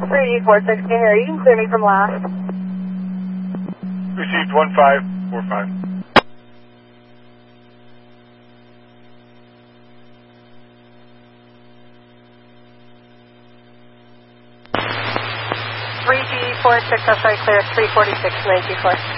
3D416 here. You can clear me from last. Received 1545. 3G46, I'm sorry, clear 346, 924.